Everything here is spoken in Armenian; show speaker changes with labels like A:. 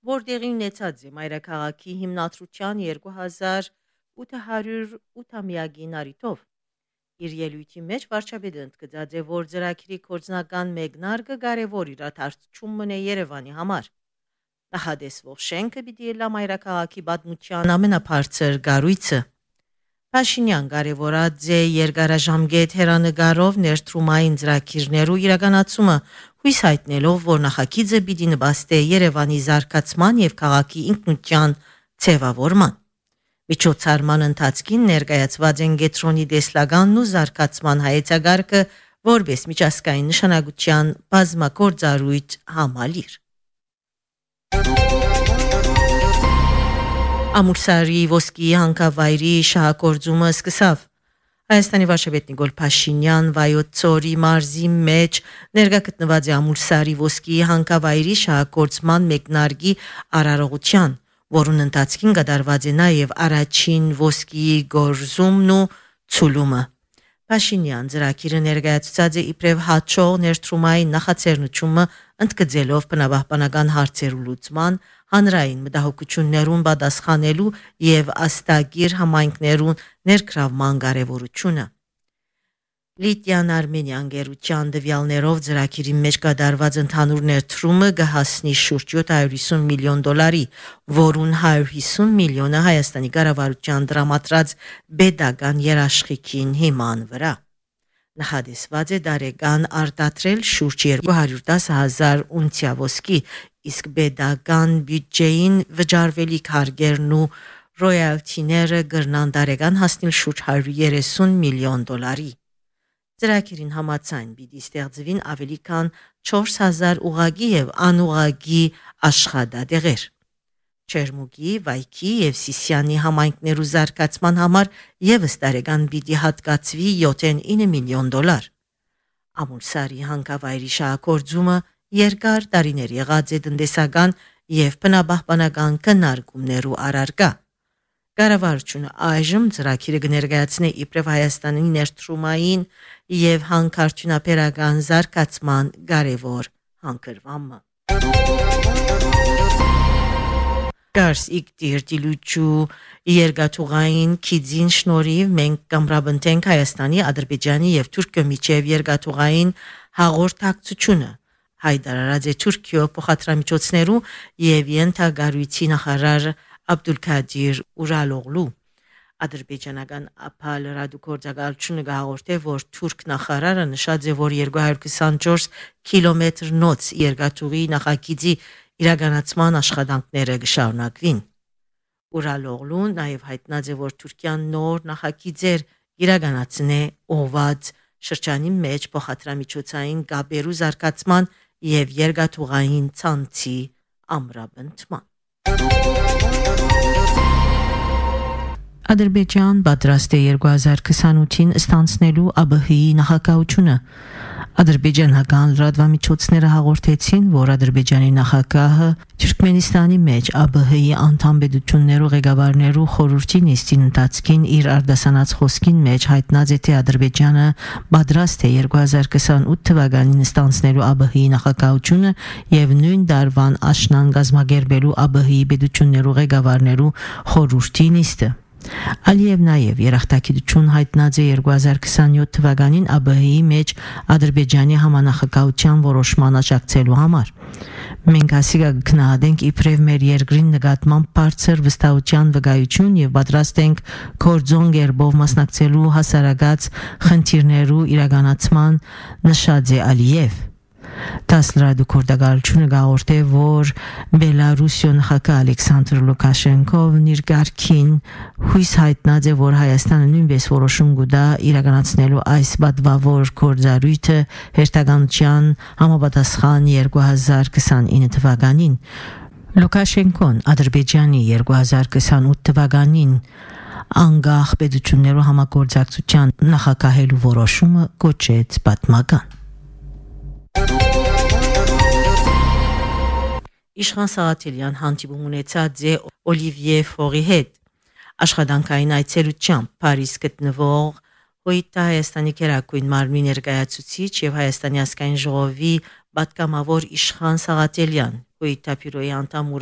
A: որտեղի ունեցած է մայրաքաղաքի հիմնադրության 2808-ամյակի նարիտով։ Իր ելույթի մեջ վարչապետը ընդգծած է, որ ծրագրի գործնական մեկնարկը կարևոր իրադարձություն մնե Երևանի համար։ Նախադեсվող շենքը պիտի լա մայրաքաղաքի պատմության ամենաբարձր կառույցը։ Փաշինյան կարևորած է երկարաժամկետ հեռանկարով ներդրումային ծրագիրներու իրականացումը, հույս հայտնելով, որ նախագիծը պիտի նպաստի Երևանի զարգացման եւ քաղաքի ինքնության ձևավորման։ Միջոցառման ընթացքին ներկայացված են Գետրոնի տեսլականն ու զարգացման հայեցակարգը որպես միջազգային նշանակության բազմագործառույթ համալիր։ Ամուրսարի ոսկի հանքավայրի շահագործումը սկսավ։ Հայաստանի վարչապետ Նիկոլ Փաշինյան Վայոց ծորի մարզի մեջ ներկա գտնված է Ամուրսարի ոսկի հանքավայրի շահագործման մեկնարկի արարողության, որուն ընթացքին կատարված է նաև առաջին ոսկի գործումն ու ցուլումը։ Փաշինյան ծրագիրը ներկայացուցած է իբրև հաջող ներդրումային նախաձեռնությունը ընդգծելով բնապահպանական հարցերու լուծման, հանրային մտահոգություններուն պատասխանելու եւ աստագիր համայնքներուն ներգրավման կարեւորությունը։ Լիտիան Արմենիան գերության դվյալներով ծրագիրի մեջ կատարված ընդհանուր ներդրումը կհասնի շուրջ $750 միլիոն, որուն 150 միլիոնը Հայաստանի կառավարության տրամադրած պետական երաշխիքին հիման վրա։ Նախադեсված է տարեկան արտադրել շուրջ 210,000 ունցիա ոսկի, իսկ պետական բյուջեին վճարվելիք հարկերն ու ռոյալթիները կրնան տարեկան հասնել շուրջ $130 միլիոն։ Ծրագիրին համաձայն պիտի ստեղծվին ավելի քան 4,000 ուղղակի եւ անուղղակի աշխատատեղեր։ Չերմուկի, Վայքի եւ Սիսիանի համայնքներու զարգացման համար եւս տարեկան պիտի հատկացվի $7-9 միլիոն։ Ամուրսարի հանքավայրի շահագործումը երկար տարիներ եղած է տնտեսական եւ բնապահպանական քննարկումներու առարկա։ Կառավարությունը այժմ ծրագիրը կներկայացնի իբրև Հայաստանի ներդրումային եւ հանքարդյունաբերական զարգացման կարևոր հանքրվամը։ Գարս իգտիր դիլուչու երկաթուղային քիձին շնորհիվ մենք կամրապնդենք Հայաստանի, Ադրբեջանի եւ Թուրքիո միջև երկաթուղային հաղորդակցությունը։ Հայտարարած է Թուրքիո փոխադրամիջոցներու եւ ենթագարույցի նախարար Աբդուլքադիր Ուրալօղլու։ Ադրբեջանական ԱՓԱ լրատվագործակալությունը գաղորդե, որ թուրք նախարարը նշած է, որ 224 կիլոմետրնոց երկաթուղի նախագիծի իրականացման աշխատանքները կշարունակվին։ Ուրալօղլուն նաև հայտնած է, որ Թուրքիան նոր նախագիծեր իրականացնե օված շրջանի մեջ փոխադրամիջոցային կապերու զարգացման եւ երկաթուղային ցանցի ամրապնդման։ Ադրբեջան պատրաստ է 2028-ին ստանցնելու ԱԲՀ-ի նախագահությունը։ Ադրբեջանական լրատվամիջոցները հաղորդեցին, որ Ադրբեջանի նախագահը Թուրքմենստանի մեջ ԱԲՀ-ի անդամ պետություններու ղեկավարներու խորհրդի նիստին ընթացքին իր արդասանած խոսքին մեջ հայտնած է, թե Ադրբեջանը պատրաստ է 2028 թվականին ստանցնելու ԱԲՀ-ի նախագահությունը եւ նույն տարվան աշնան գազմագերբելու ԱԲՀ-ի պետություններու ղեկավարներու խորհրդի նիստը։ Ալիև նաև երախտագիտություն հայտնած է 2027 թվականին ԱԲՀ-ի մեջ Ադրբեջանի համանախագահության որոշման աջակցելու համար։ Մենք ասիկա գնահատենք իբրև մեր երկրին նկատմամբ բարձր վստահության վկայություն եւ պատրաստ ենք գործոն գերբով մասնակցելու հասարակած խնդիրներու իրականացման, նշած է Ալիև։ Տասլրադուկորդագալությունը գաղորդե, որ Բելարուսիո նախագահ Ալեքսանդր Լուկաշենկովն իր գարքին հույս հայտնած է, որ Հայաստանը նույնպես որոշում կուտա իրականացնելու այս պատվավոր գործառույթը հերթականության համապատասխան 2029 թվականին։ Լուկաշենկոն Ադրբեջանի 2028 թվականին անգախ պետություններու համագործակցության նախագահելու որոշումը կոչեց պատմական։ Իշխան Սաղաթելյան հանդիպում ունեցած է Օլիվիե Ֆորի հետ։ Աշխատանքային այցելությամբ Փարիզ գտնվող ՀՅԴ Հայաստանի Գերագույն մարմնի ներկայացուցիչ եւ Հայաստանի ազգային ժողովի պատգամավոր Իշխան Սաղաթելյան, ՀՅԴ բյուրոյի անդամ